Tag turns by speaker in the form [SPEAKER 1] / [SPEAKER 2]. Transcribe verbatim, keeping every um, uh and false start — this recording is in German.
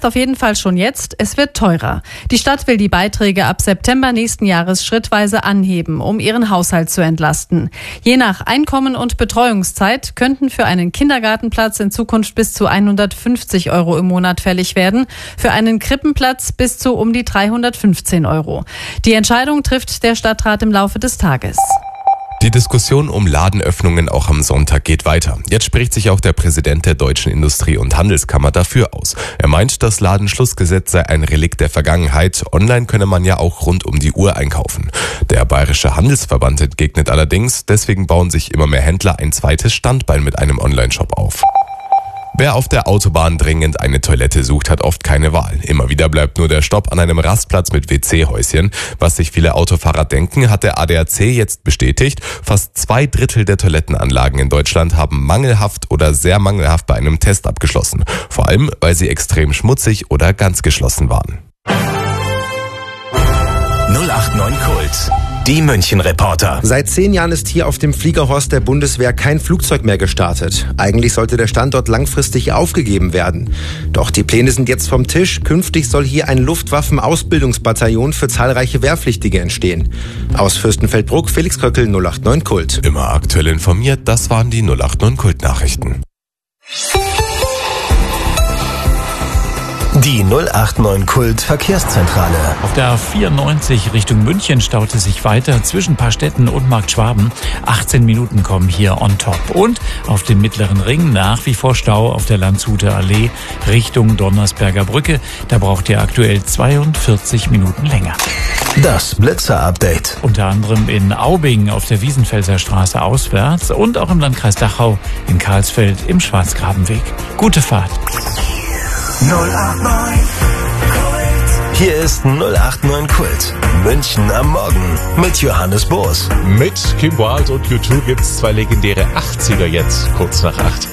[SPEAKER 1] heißt auf jeden Fall schon jetzt, es wird teurer. Die Stadt will die Beiträge ab September nächsten Jahres schrittweise anheben, um ihren Haushalt zu entlasten. Je nach Einkommen und Betreuungszeit könnten für einen Kindergartenplatz in Zukunft bis zu hundertfünfzig Euro im Monat fällig werden, für einen Krippenplatz bis zu um die dreihundertfünfzehn Euro. Die Entscheidung trifft der Stadtrat im Laufe des Tages.
[SPEAKER 2] Die Diskussion um Ladenöffnungen auch am Sonntag geht weiter. Jetzt spricht sich auch der Präsident der Deutschen Industrie- und Handelskammer dafür aus. Er meint, das Ladenschlussgesetz sei ein Relikt der Vergangenheit. Online könne man ja auch rund um die Uhr einkaufen. Der Bayerische Handelsverband entgegnet allerdings, deswegen bauen sich immer mehr Händler ein zweites Standbein mit einem Onlineshop auf. Wer auf der Autobahn dringend eine Toilette sucht, hat oft keine Wahl. Immer wieder bleibt nur der Stopp an einem Rastplatz mit W C-Häuschen. Was sich viele Autofahrer denken, hat der A D A C jetzt bestätigt. Fast zwei Drittel der Toilettenanlagen in Deutschland haben mangelhaft oder sehr mangelhaft bei einem Test abgeschlossen. Vor allem, weil sie extrem schmutzig oder ganz geschlossen waren.
[SPEAKER 3] null acht neun Kult. Die München-Reporter.
[SPEAKER 4] Seit zehn Jahren ist hier auf dem Fliegerhorst der Bundeswehr kein Flugzeug mehr gestartet. Eigentlich sollte der Standort langfristig aufgegeben werden. Doch die Pläne sind jetzt vom Tisch. Künftig soll hier ein Luftwaffen-Ausbildungsbataillon für zahlreiche Wehrpflichtige entstehen. Aus Fürstenfeldbruck, Felix Köckel, null acht neun Kult.
[SPEAKER 2] Immer aktuell informiert, das waren die null acht neun Kult-Nachrichten.
[SPEAKER 3] Die null acht neun Kult Verkehrszentrale.
[SPEAKER 5] Auf der A vierundneunzig Richtung München staute sich weiter zwischen Paarstetten und Markt Schwaben. achtzehn Minuten kommen hier on top. Und auf dem Mittleren Ring nach wie vor Stau auf der Landshuter Allee Richtung Donnersberger Brücke. Da braucht ihr aktuell zweiundvierzig Minuten länger.
[SPEAKER 3] Das Blitzer-Update.
[SPEAKER 5] Unter anderem in Aubing auf der Wiesenfelser Straße auswärts und auch im Landkreis Dachau in Karlsfeld im Schwarzgrabenweg. Gute Fahrt.
[SPEAKER 3] null acht neun Kult. Hier ist null acht neun Kult. München am Morgen mit Johannes Boos.
[SPEAKER 6] Mit Kim Wilde und U zwei gibt's zwei legendäre achtziger jetzt, kurz nach acht.